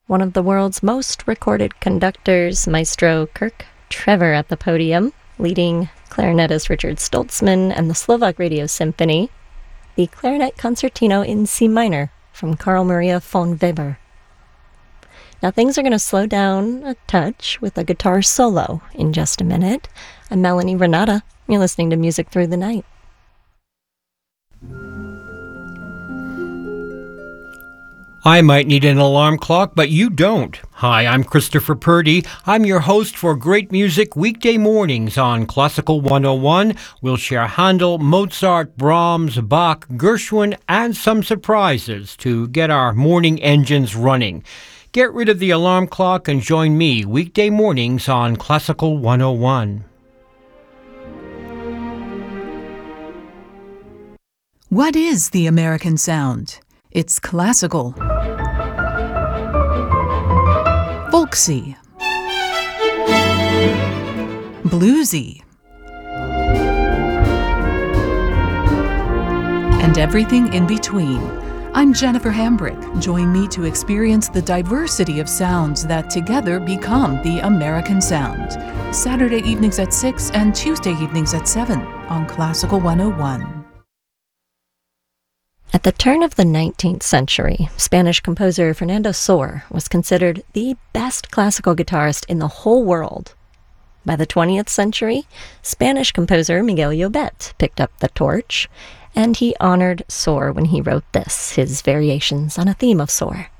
one of the world's most recorded conductors, Maestro Kirk Trevor at the podium, leading clarinetist Richard Stoltzman and the Slovak Radio Symphony, the Clarinet Concertino in C minor from Carl Maria von Weber. Now things are going to slow down a touch with a guitar solo in just a minute. I'm Melanie Renata. You're listening to Music Through the Night. I might need an alarm clock, but you don't. Hi, I'm Christopher Purdy. I'm your host for Great Music weekday mornings on Classical 101. We'll share Handel, Mozart, Brahms, Bach, Gershwin, and some surprises to get our morning engines running. Get rid of the alarm clock and join me weekday mornings on Classical 101. What is the American sound? It's classical, folksy, bluesy, and everything in between. I'm Jennifer Hambrick. Join me to experience the diversity of sounds that together become the American sound. Saturday evenings at 6 and Tuesday evenings at 7 on Classical 101. At the turn of the 19th century, Spanish composer Fernando Sor was considered the best classical guitarist in the whole world. By the 20th century, Spanish composer Miguel Llobet picked up the torch, and he honored Sor when he wrote this, his variations on a theme of Sor.